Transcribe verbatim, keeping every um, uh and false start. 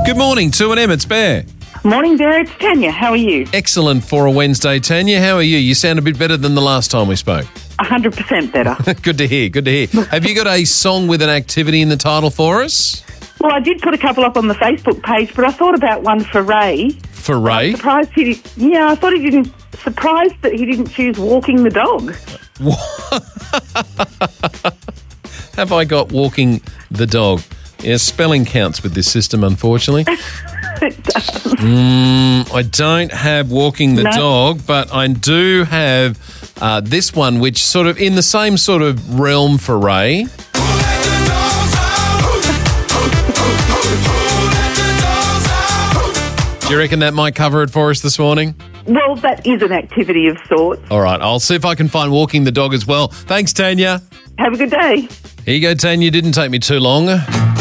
Good morning, two and M, it's Bear. Morning, Bear. It's Tanya. How are you? Excellent for a Wednesday, Tanya. How are you? You sound a bit better than the last time we spoke. one hundred percent better. Good to hear, good to hear. Have you got a song with an activity in the title for us? Well, I did put a couple up on the Facebook page, but I thought about one for Ray. For Ray? I'm surprised he did, yeah, I thought he didn't, surprised that he didn't choose walking the dog. Have I got walking the dog? Yeah, spelling counts with this system, unfortunately. It does. Mm, I don't have walking the No. dog, but I do have uh, this one, which sort of in the same sort of realm for Ray. Do you reckon that might cover it for us this morning? Well, that is an activity of sorts. All right, I'll see if I can find walking the dog as well. Thanks, Tanya. Have a good day. Here you go, Tanya. Didn't take me too long.